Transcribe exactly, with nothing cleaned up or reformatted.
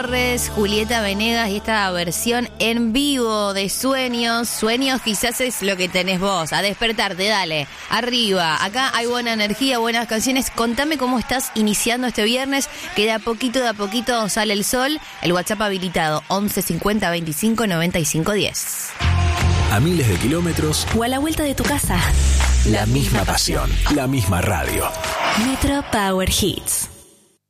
Julieta Venegas y esta versión en vivo de Sueños. Sueños quizás es lo que tenés vos, a despertarte, dale, arriba. Acá hay buena energía, buenas canciones. Contame cómo estás iniciando este viernes, que de a poquito, de a poquito sale el sol. El WhatsApp habilitado once cincuenta veinticinco noventa y cinco diez. A miles de kilómetros o a la vuelta de tu casa. La misma pasión, la misma radio. Metro Power Hits.